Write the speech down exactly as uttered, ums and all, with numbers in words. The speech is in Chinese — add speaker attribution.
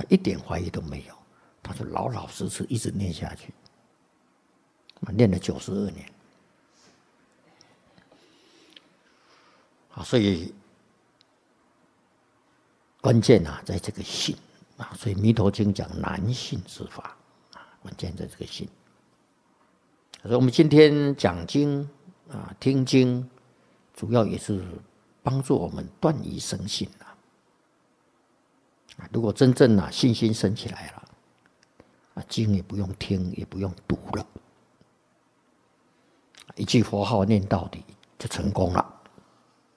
Speaker 1: 他一点怀疑都没有，他就老老实实一直念下去，念了九十二年。啊，所以关键啊，在这个信啊，所以《弥陀经》讲难信之法啊，关键在这个信。所以我们今天讲经啊，听经，主要也是帮助我们断疑生信啊。如果真正啊信心生起来了，啊经也不用听，也不用读了，一句佛号念到底就成功了。